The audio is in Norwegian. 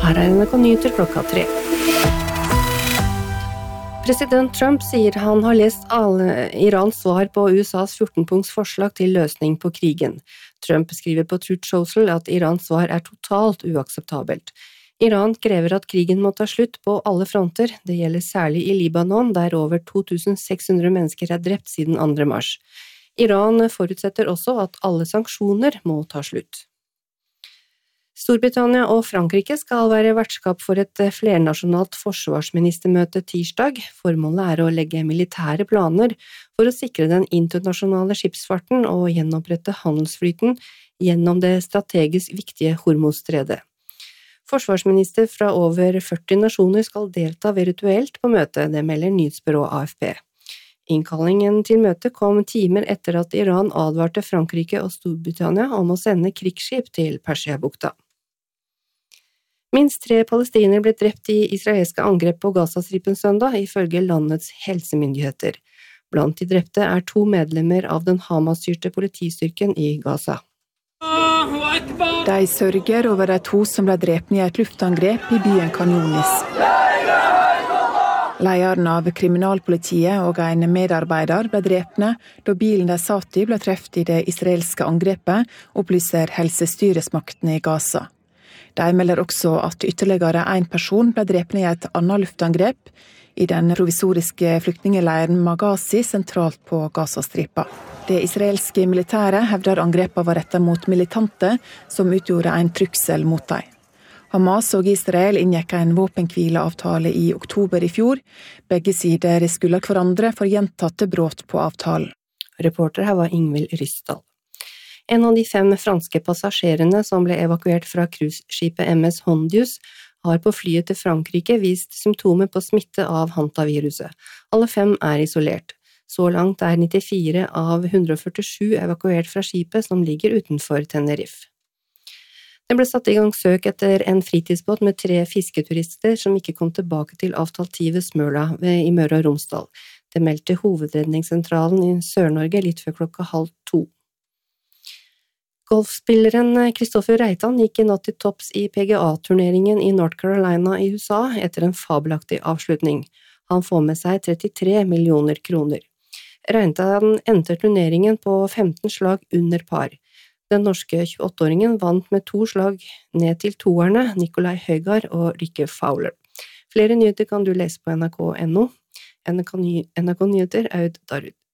Her NRK Nyheter 3. President Trump sier han har lest Irans svar på USAs 14-punkts forslag til løsning på krigen. Trump skriver på Truth Social at Irans svar totalt uakseptabelt. Iran krever at krigen må ta slutt på alle fronter, det gjelder særlig i Libanon, der over 2600 mennesker drept siden 2. mars. Iran forutsetter også at alle sanksjoner må ta slutt. Storbritannia og Frankrike skal være vertskap for et flernasjonalt forsvarsministermøte tirsdag. Formålet å legge militære planer for å sikre den internasjonale skipsfarten og gjenopprette handelsflyten gjennom det strategisk viktige Hormuzstredet. Forsvarsminister fra over 40 nasjoner skal delta virtuelt på møtet, det melder nyhetsbyrået AFP. Innkallingen til møtet kom timer etter at Iran advarte Frankrike og Storbritannia om å sende krigsskip til Persiabukta. Minst 3 palestinere ble drept i israelske angrep på Gazastripen søndag, ifølge landets helsemyndigheter. Blant de drepte 2 medlemmer av den Hamas-styrte politistyrken i Gaza. De sørger over de 2 som ble drepne i et luftangrep i byen Khan Younis. Lederen av kriminalpolitiet og en medarbeider ble drepne da bilen de satt i ble truffet i det israelske angrepet, opplyser helsestyresmaktene i Gaza. De melder også at ytterligere 1 person ble drepne i et annet luftangrep i den provisoriske flyktningeleiren Maghazi sentralt på Gazastripa. Det israelske militæret hevder angrepene var rettet mot militante som utgjorde en trussel mot dem. Hamas og Israel inngikk en våpenhvileavtale i oktober i fjor. Begge sider skuldet hverandre for gjentatte brudd på avtalen. Reporter her var Ingvild Ryssdal. En av de 5 franske passasjerene som ble evakuert fra cruiseskipet MS Hondius har på flyet til Frankrike vist symptomer på smitte av hantaviruset. Alle 5 isolert. Så langt 94 av 147 evakuert fra skipet som ligger utenfor Tenerife. Det ble satt i gang søk etter en fritidsbåt med 3 fisketurister som ikke kom tilbake til avtalt tid ved Smøla i Møre og Romsdal. Det meldte hovedredningssentralen i Sør-Norge litt før 1:30. Golfspilleren Kristoffer Reitan gikk i natt til topps i PGA-turneringen i North Carolina i USA etter en fabelaktig avslutning. Han får med seg 33 millioner kroner. Reitan endte turneringen på 15 slag under par. Den norske 28-åringen vant med 2 slag ned til toerne, Nikolai Høygard og Rikke Fowler. Flere nyheter kan du lese på nrk.no. NRK Nyheter, Aud Darud.